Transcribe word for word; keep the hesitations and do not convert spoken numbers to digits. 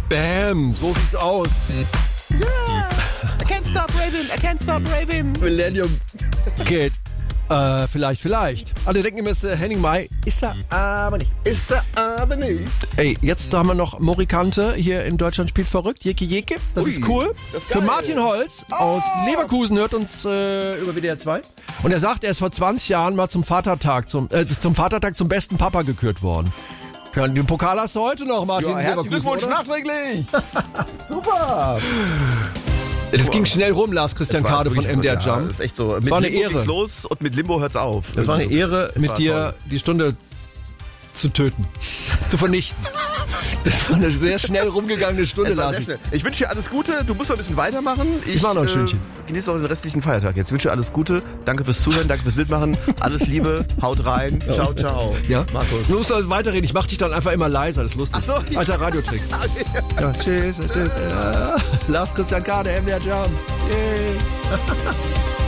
Bam, so sieht's aus. Yeah. I can't stop raving, I can't stop raving. Millennium Kid. Äh, vielleicht, vielleicht. Alle denken immer, es ist Henning May. Ist er aber nicht. Ist er aber nicht. Ey, jetzt haben wir noch Morikante hier in Deutschland spielt verrückt. Jeke Jeke, das Ui, ist cool. das ist Für geil. Martin Holz aus Leverkusen hört uns äh, über W D R zwei. Und er sagt, er ist vor zwanzig Jahren mal zum Vatertag, zum, äh, zum Vatertag zum besten Papa gekürt worden. Ja, den Pokal hast du heute noch, Martin. Ja, in herzlichen Leverkusen, Glückwunsch oder? nachträglich. Super. Das ging schnell rum, Lars Christian Das war Kade von wirklich- M D R ja, Jump. Das ist echt so. Mit war eine Limbo Ehre. geht's los und mit Limbo hört's auf. Das war eine Ehre, Es mit war dir toll. die Stunde zu töten, zu vernichten. Das war eine sehr schnell rumgegangene Stunde, Es war Lars. sehr schnell. Ich wünsche dir alles Gute. Du musst noch ein bisschen weitermachen. Ich mach noch ein Stündchen. Äh, genieße noch den restlichen Feiertag. Jetzt wünsche dir alles Gute. Danke fürs Zuhören, danke fürs Mitmachen. Alles Liebe, haut rein. Ciao, ciao. Ja? Markus. Du musst halt weiterreden. Ich mach dich dann einfach immer leiser. Das ist lustig. Ach so, ja. Alter Radiotrick. Ja, tschüss, tschüss. Ja. Lars Christian Kade, M D R Jump. Yay.